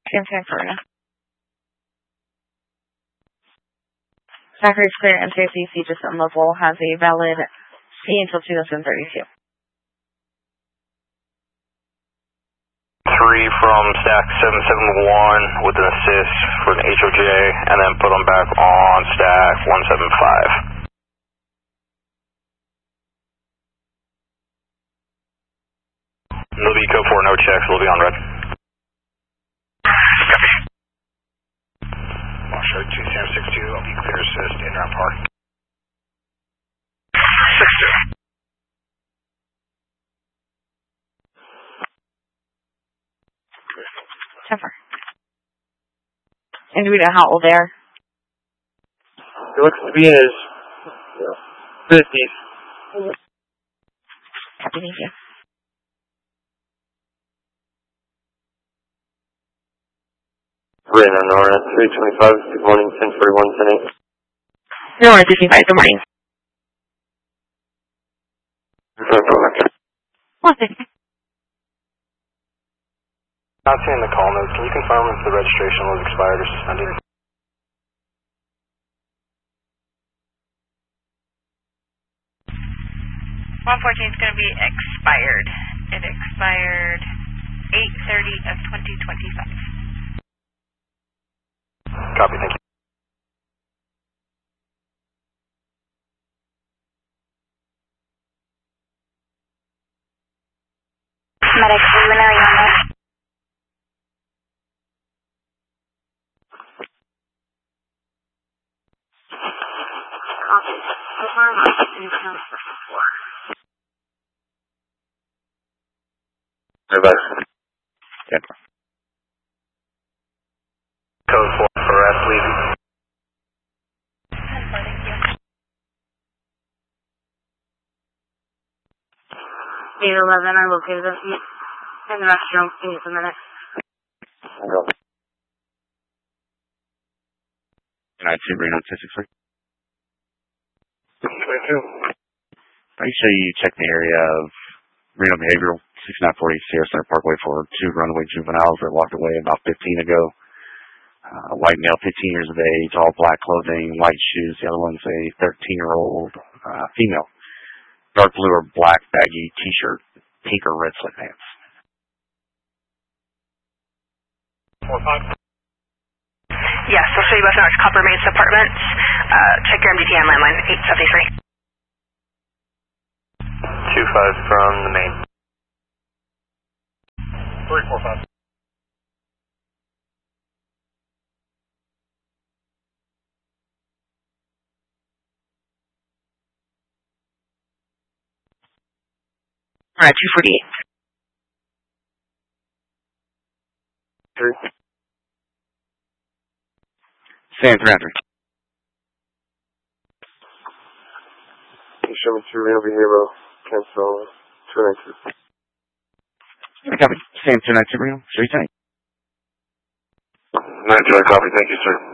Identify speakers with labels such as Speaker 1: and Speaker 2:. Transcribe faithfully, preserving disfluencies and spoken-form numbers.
Speaker 1: Sam San Corona. Zachary is clear, N J C C just unlevel, has a valid C until two thousand thirty-two.
Speaker 2: Three from stack seven seven one with an assist for an H O J, and then put them back on stack one seven five. They'll be code four, no checks, they'll be on red. Copy. I'll show two Sam six two, I'll be clear assist, in round park. six two.
Speaker 1: Temper. And do we know how old they are?
Speaker 3: It looks to be in his fifties.
Speaker 1: Happy New Year.
Speaker 3: Rain on Nora, three twenty-five, good morning, ten forty-one, ten eight.
Speaker 1: Nora, three twenty-five, good morning. One second.
Speaker 2: Not seeing the call note. Can you confirm if the registration was expired or suspended?
Speaker 4: one fourteen is going to be expired. It expired eight thirty of twenty twenty-five.
Speaker 2: Copy, thank you.
Speaker 4: Medic, we will know you.
Speaker 3: Everybody.
Speaker 2: Yeah. Code four for arrest, leaving.
Speaker 1: eight eleven are located in the restroom. Give us a minute.
Speaker 5: nine two Reno two six three.
Speaker 3: twenty-two.
Speaker 5: Are you sure you checked the area of Reno Behavioral, sixty-nine forty Sierra Center Parkway for two runaway juveniles that walked away about fifteen ago? Uh, white male, fifteen years of age, all black clothing, white shoes. The other one's a thirteen-year-old uh, female. Dark blue or black baggy t-shirt, pink or red sweatpants.
Speaker 2: Four five.
Speaker 4: Yes, I'll show you both our Copper Mains Apartments. Uh, check your M D T M landline, eight seventy-three.
Speaker 2: Two five from the main. Three four five.
Speaker 1: All right, two forty-eight.
Speaker 3: Three.
Speaker 5: Sam three hundred.
Speaker 3: Can you show me two Reno Behavioral, cancel two ninety-two.
Speaker 5: Copy. Sam two ninety-two Reno, show you tank.
Speaker 3: nine two, I copy, thank you, sir.